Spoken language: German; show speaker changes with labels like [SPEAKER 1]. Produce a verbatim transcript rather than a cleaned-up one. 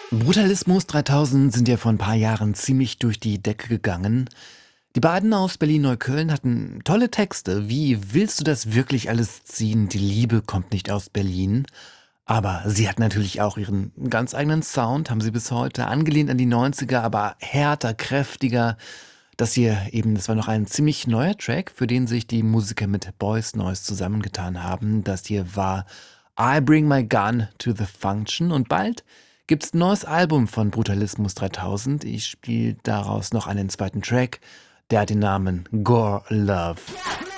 [SPEAKER 1] Brutalismus dreitausend sind ja vor ein paar Jahren ziemlich durch die Decke gegangen. Die beiden aus Berlin-Neukölln hatten tolle Texte, wie „Willst du das wirklich alles ziehen? Die Liebe kommt nicht aus Berlin." Aber sie hatten natürlich auch ihren ganz eigenen Sound, haben sie bis heute, angelehnt an die Neunziger, aber härter, kräftiger. Das hier eben, das war noch ein ziemlich neuer Track, für den sich die Musiker mit Boys Noize zusammengetan haben. Das hier war „I Bring My Gun to the Function" und bald gibt's 'n neues Album von Brutalismus dreitausend. Ich spiele daraus noch einen zweiten Track, der hat den Namen „Gore Love".